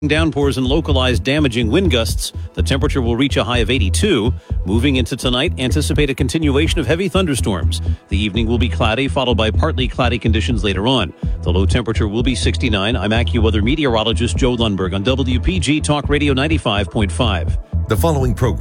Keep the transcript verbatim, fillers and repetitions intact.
Downpours and localized damaging wind gusts. The temperature will reach a high of eighty-two. Moving into tonight, anticipate a continuation of heavy thunderstorms. The evening will be cloudy, followed by partly cloudy conditions later on. The low temperature will be sixty-nine. I'm AccuWeather meteorologist Joe Lundberg on W P G Talk Radio ninety-five point five. The following program